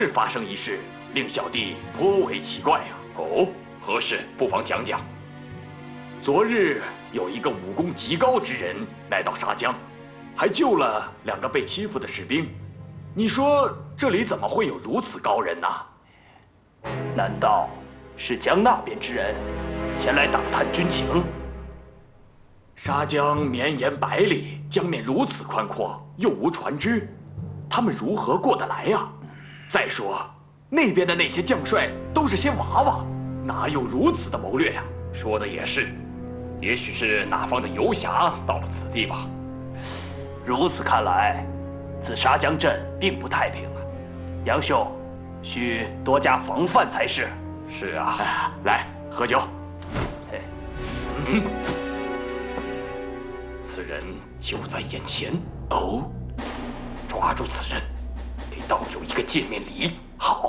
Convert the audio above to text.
日发生一事，令小弟颇为奇怪呀。 哦，何事？不妨讲讲。 昨日有一个武功极高之人来到沙江，还救了2个被欺负的士兵。你说这里怎么会有如此高人呢？ 难道是江那边之人前来打探军情？ 沙江绵延100里，江面如此宽阔，又无船只，他们如何过得来呀？再说，那边的那些将帅都是些娃娃，哪有如此的谋略呀？ 说的也是，也许是哪方的游侠到了此地吧。如此看来，此沙江镇并不太平啊。杨兄，需多加防范才是。是啊， 来喝酒。 此人就在眼前。哦，抓住此人，给道友一个见面礼。好。